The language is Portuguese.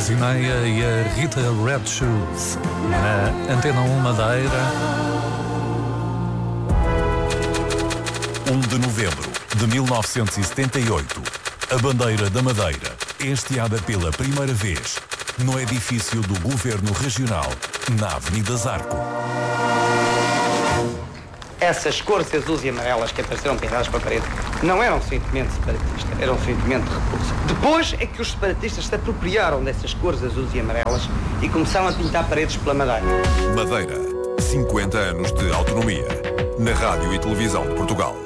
Zineia e a Rita Red Shoes na Antena 1 Madeira. 1 de novembro de 1978, a bandeira da Madeira é hasteada pela primeira vez no edifício do Governo Regional, na Avenida Zarco. Essas cores azuis e amarelas que apareceram pintadas para a parede não eram sentimento separatista, eram sentimento de repulsa. Depois é que os separatistas se apropriaram dessas cores azuis e amarelas e começaram a pintar paredes pela Madeira. Madeira, 50 anos de autonomia, na rádio e televisão de Portugal.